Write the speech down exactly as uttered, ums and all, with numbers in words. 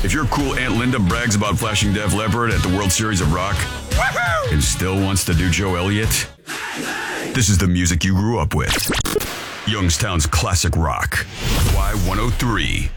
If your cool Aunt Linda brags about flashing Def Leppard at the World Series of Rock and still wants to do Joe Elliott, this is the music you grew up with. Youngstown's classic rock. Y one oh three.